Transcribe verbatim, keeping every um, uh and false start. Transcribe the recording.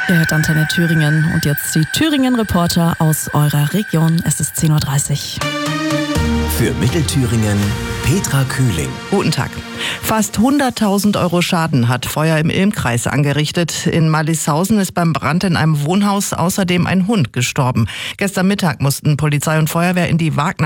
Ihr hört Antenne Thüringen und jetzt die Thüringen-Reporter aus eurer Region. Es ist zehn Uhr dreißig. Für Mittelthüringen Petra Kühling. Guten Tag. Fast hunderttausend Euro Schaden hat Feuer im Ilm-Kreis angerichtet. In Malishausen ist beim Brand in einem Wohnhaus außerdem ein Hund gestorben. Gestern Mittag mussten Polizei und Feuerwehr in die Wagner